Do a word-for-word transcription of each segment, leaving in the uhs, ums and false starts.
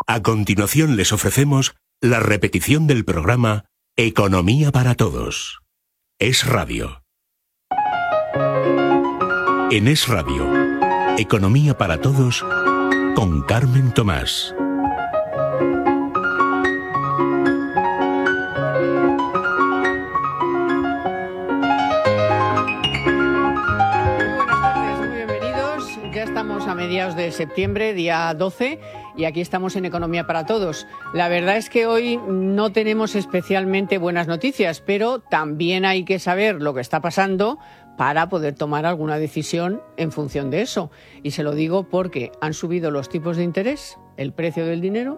A continuación les ofrecemos la repetición del programa Economía para Todos. Es Radio. En Es Radio, Economía para Todos con Carmen Tomás. A mediados de septiembre, día doce, y aquí estamos en Economía para Todos. La verdad es que hoy no tenemos especialmente buenas noticias, pero también hay que saber lo que está pasando para poder tomar alguna decisión en función de eso. Y se lo digo porque han subido los tipos de interés, el precio del dinero,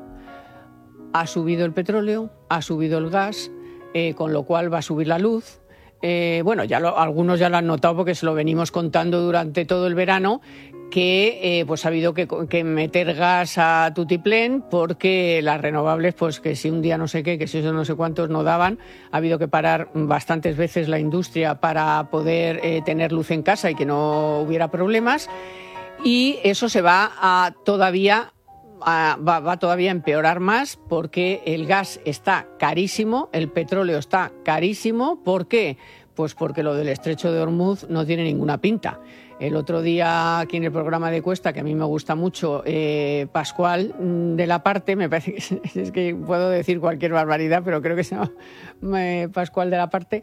ha subido el petróleo, ha subido el gas, eh, con lo cual va a subir la luz. Eh, bueno, ya lo, algunos ya lo han notado porque se lo venimos contando durante todo el verano, que eh, pues ha habido que, que meter gas a tutiplén porque las renovables, pues que si un día no sé qué, que si eso no sé cuántos no daban, ha habido que parar bastantes veces la industria para poder eh, tener luz en casa y que no hubiera problemas, y eso se va a todavía a, va, va todavía a empeorar más porque el gas está carísimo, el petróleo está carísimo. ¿Por qué? Pues porque lo del estrecho de Hormuz no tiene ninguna pinta. El otro día aquí en el programa de Cuesta, que a mí me gusta mucho, eh, Pascual de la Parte, me parece que es que puedo decir cualquier barbaridad, pero creo que se llama eh, Pascual de la Parte,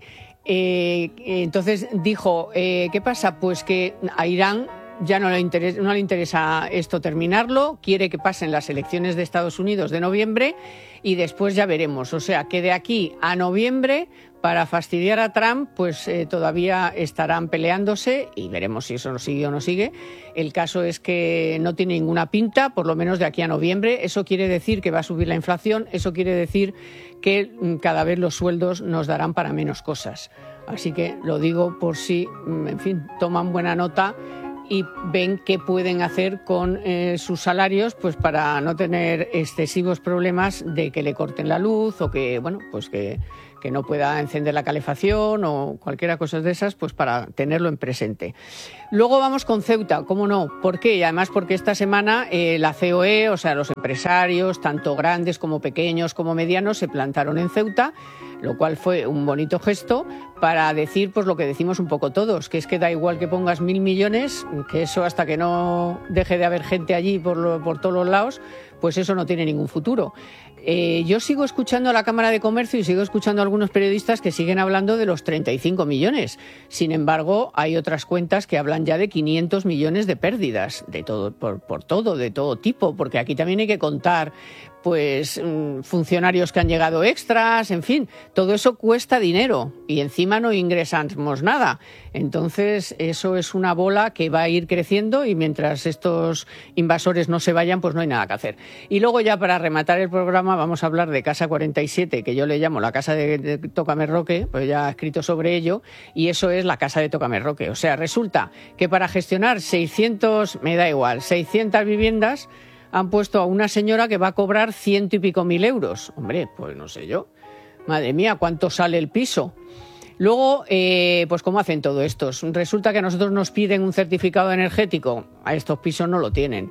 eh, entonces dijo, eh, ¿qué pasa? Pues que a Irán ya no le, interesa, no le interesa esto terminarlo, quiere que pasen las elecciones de Estados Unidos de noviembre y después ya veremos. O sea, que de aquí a noviembre, para fastidiar a Trump, pues eh, todavía estarán peleándose y veremos si eso no sigue o no sigue. El caso es que no tiene ninguna pinta, por lo menos de aquí a noviembre. Eso quiere decir que va a subir la inflación, eso quiere decir que cada vez los sueldos nos darán para menos cosas. Así que lo digo por si, en fin, toman buena nota y ven qué pueden hacer con eh, sus salarios, pues para no tener excesivos problemas de que le corten la luz o que, bueno, pues que, que no pueda encender la calefacción o cualquiera cosa de esas, pues para tenerlo en presente. Luego vamos con Ceuta, ¿cómo no? ¿Por qué? Y además porque esta semana eh, la C O E, o sea, los empresarios, tanto grandes como pequeños como medianos, se plantaron en Ceuta, lo cual fue un bonito gesto para decir pues lo que decimos un poco todos, que es que da igual que pongas mil millones, que eso hasta que no deje de haber gente allí por, lo, por todos los lados, pues eso no tiene ningún futuro. Eh, yo sigo escuchando a la Cámara de Comercio y sigo escuchando a algunos periodistas que siguen hablando de los treinta y cinco millones. Sin embargo, hay otras cuentas que hablan ya de quinientos millones de pérdidas, de todo, por, por todo, de todo tipo, porque aquí también hay que contar pues funcionarios que han llegado extras, en fin, todo eso cuesta dinero y encima no ingresamos nada. Entonces eso es una bola que va a ir creciendo y mientras estos invasores no se vayan, pues no hay nada que hacer. Y luego ya para rematar el programa vamos a hablar de Casa cuarenta y siete, que yo le llamo la casa de, de Tócame Roque, pues ya he escrito sobre ello, y eso es la casa de Tócame Roque. O sea, resulta que para gestionar seiscientos, me da igual, seiscientas viviendas, han puesto a una señora que va a cobrar ciento y pico mil euros. Hombre, pues no sé yo. Madre mía, ¿cuánto sale el piso? Luego, eh, pues ¿cómo hacen todo esto? Resulta que a nosotros nos piden un certificado energético. A estos pisos no lo tienen.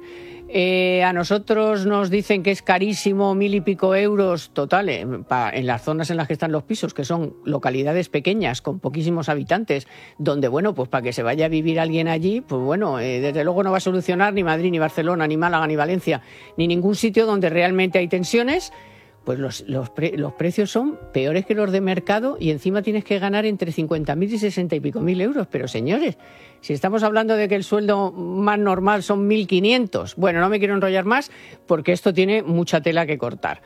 Eh, a nosotros nos dicen que es carísimo, mil y pico euros total, eh, pa, en las zonas en las que están los pisos, que son localidades pequeñas con poquísimos habitantes, donde, bueno, pues para que se vaya a vivir alguien allí, pues bueno, eh, desde luego no va a solucionar ni Madrid, ni Barcelona, ni Málaga, ni Valencia, ni ningún sitio donde realmente hay tensiones. Pues los, los, pre, los precios son peores que los de mercado y encima tienes que ganar entre cincuenta mil y sesenta y pico mil euros. Pero señores, si estamos hablando de que el sueldo más normal son mil quinientos, bueno, no me quiero enrollar más porque esto tiene mucha tela que cortar.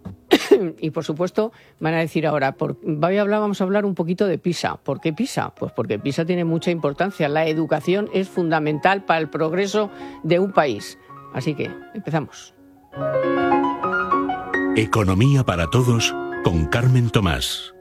Y por supuesto van a decir ahora, por, voy a hablar, vamos a hablar un poquito de PISA. ¿Por qué PISA? Pues porque PISA tiene mucha importancia. La educación es fundamental para el progreso de un país. Así que empezamos. Economía para Todos con Carmen Tomás.